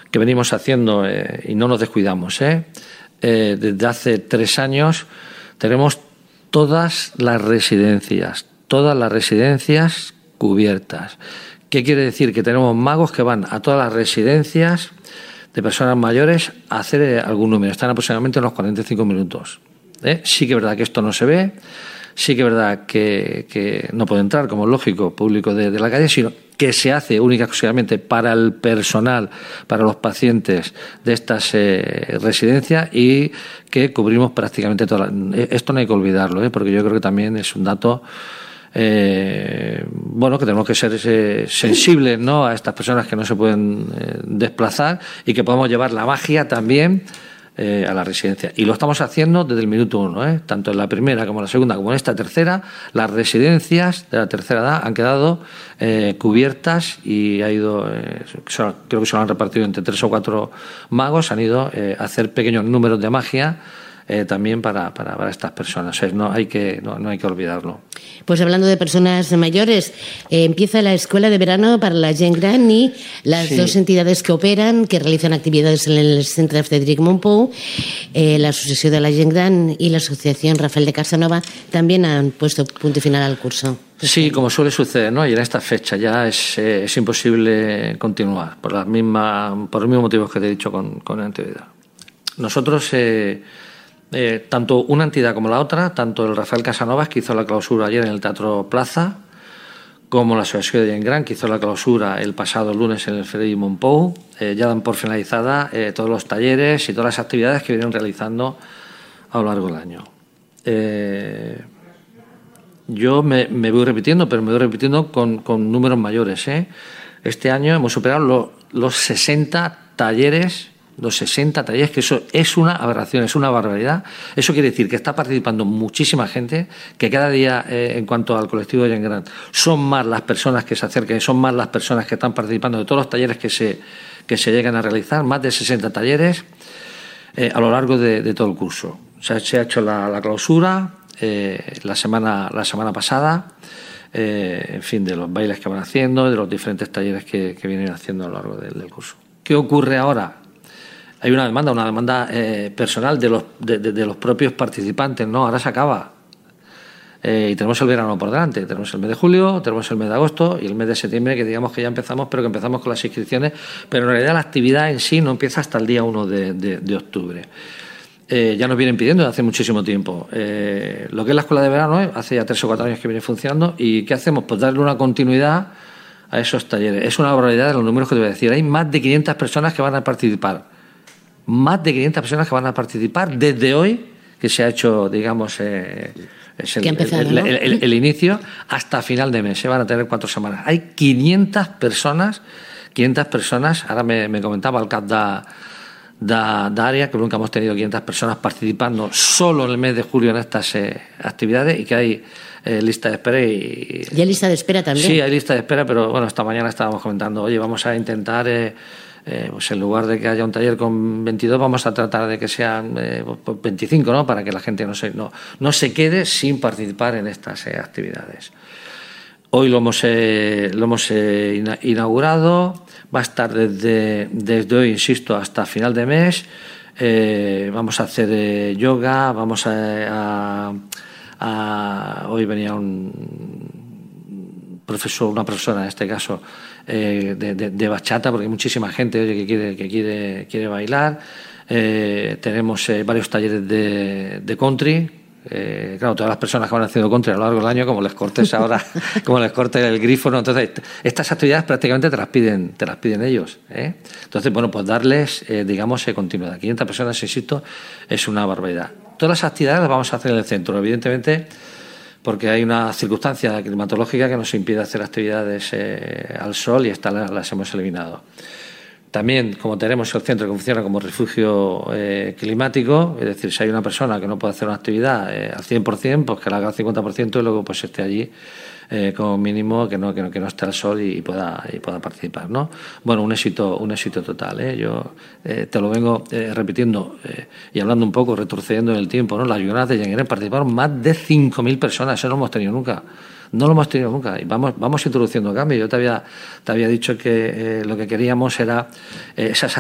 que venimos haciendo y no nos descuidamos. Desde hace 3 años tenemos todas las residencias cubiertas. ¿Qué quiere decir? Que tenemos magos que van a todas las residencias de personas mayores a hacer algún número. Están aproximadamente unos 45 minutos. Sí que es verdad que esto no se ve, sí que es verdad que no puede entrar, como es lógico, público de la calle, sino que se hace única y exclusivamente para el personal, para los pacientes de estas residencias, y que cubrimos prácticamente todas. Esto no hay que olvidarlo, porque yo creo que también es un dato que tenemos que ser sensibles, ¿no?, a estas personas que no se pueden desplazar, y que podamos llevar la magia también a la residencia. Y lo estamos haciendo desde el minuto 1, tanto en la primera como en la segunda como en esta tercera. Las residencias de la tercera edad han quedado cubiertas, y ha ido, creo que se lo han repartido entre 3 o 4 magos, han ido a hacer pequeños números de magia también para estas personas. O sea, no hay que olvidarlo. Pues hablando de personas mayores, empieza la escuela de verano para la gent gran, y las dos entidades que operan, que realizan actividades en el Centre Frederic Mompou, la Asociación de la Gent Gran y la Asociación Rafael de Casanova, también han puesto punto y final al curso. Sí, como suele suceder, ¿no? Y en esta fecha ya es imposible continuar por los mismos motivos que te he dicho con anterioridad. Nosotros, tanto una entidad como la otra, tanto el Rafael Casanovas, que hizo la clausura ayer en el Teatro Plaza, como la Asociación de Gent Gran, que hizo la clausura el pasado lunes en el Frederic Mompou, ya dan por finalizada todos los talleres y todas las actividades que vienen realizando a lo largo del año. Yo me voy repitiendo, pero me voy repitiendo con números mayores. Este año hemos superado los 60 talleres. Los 60 talleres, que eso es una aberración, es una barbaridad. Eso quiere decir que está participando muchísima gente, que cada día, en cuanto al colectivo de Gent Gran, son más las personas que se acercan, son más las personas que están participando de todos los talleres que se llegan a realizar, más de 60 talleres a lo largo de todo el curso. O sea, se ha hecho la clausura la semana pasada, en fin, de los bailes que van haciendo, de los diferentes talleres que vienen haciendo a lo largo del curso. ¿Qué ocurre ahora? Hay una demanda personal de los propios participantes, ¿no? Ahora se acaba. Y tenemos el verano por delante. Tenemos el mes de julio, tenemos el mes de agosto y el mes de septiembre, que digamos que ya empezamos, pero que empezamos con las inscripciones. Pero en realidad la actividad en sí no empieza hasta el día 1 de octubre. Ya nos vienen pidiendo desde hace muchísimo tiempo. Lo que es la escuela de verano, hace ya 3 o 4 años que viene funcionando. ¿Y qué hacemos? Pues darle una continuidad a esos talleres. Es una barbaridad de los números que te voy a decir. Hay más de 500 personas que van a participar. Más de 500 personas que van a participar desde hoy, que se ha hecho, digamos, el inicio, hasta final de mes. Se van a tener 4 semanas. Hay 500 personas. Ahora me comentaba el cap d'àrea que nunca hemos tenido 500 personas participando solo en el mes de julio en estas actividades, y que hay lista de espera. ¿Y hay lista de espera también? Sí, hay lista de espera, pero bueno, esta mañana estábamos comentando, oye, vamos a intentar... pues en lugar de que haya un taller con 22, vamos a tratar de que sean 25, ¿no? Para que la gente no se quede sin participar en estas actividades. Hoy lo hemos inaugurado, va a estar desde hoy, insisto, hasta final de mes. Vamos a hacer yoga, hoy venía una profesora en este caso, de bachata, porque hay muchísima gente, oye, que quiere bailar. Tenemos varios talleres de country. Claro, todas las personas que van haciendo country a lo largo del año, como les cortes ahora, como les cortes el grifo, ¿no? Entonces, estas actividades prácticamente te las piden ellos, Entonces, bueno, pues darles, digamos, continuidad. 500 personas, insisto, es una barbaridad. Todas las actividades las vamos a hacer en el centro, evidentemente, porque hay una circunstancia climatológica que nos impide hacer actividades al sol, y estas las hemos eliminado. También, como tenemos el centro que funciona como refugio climático, es decir, si hay una persona que no puede hacer una actividad al 100%, pues que la haga al 50% y luego pues esté allí como mínimo, que no esté al sol y pueda participar, ¿no? Bueno, un éxito total, Yo te lo vengo repitiendo y hablando un poco, retrocediendo en el tiempo, ¿no? Las jornadas de Gent Gran participaron más de 5.000 personas, eso no lo hemos tenido nunca. No lo hemos tenido nunca, y vamos introduciendo cambios. Yo te había dicho que lo que queríamos era esas